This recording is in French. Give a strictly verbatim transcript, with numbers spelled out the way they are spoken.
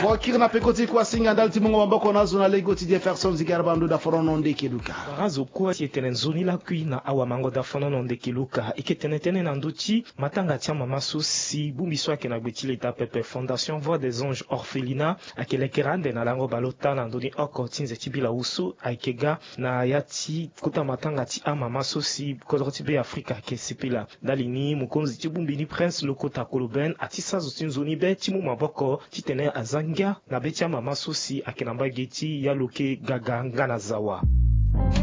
Wakirna pekoti kwa singa ndalti mungu maboko nazo na lego ti Jefferson zigarbandu da forono ndeke luka. Barazo kwa si etene nzoni la kuina awa mango da forono ndeke luka. Iketene tene na nduchi matanga tia mama susi bumbiso ake na betile ta pepe Fondation Voix des Anges Orphelinat akele kerande na lango balota na ndoni oko tinze tibila usu aikega na yati kuta matanga ti ama mama susi kodroti be Afrika kesipila dalini mukonzi tibumbini Prince Lokota Koloben atisa zotinzoni be timu maboko titene azanga na betia mama susi akenamba geti ya loke gaga ngana zawa.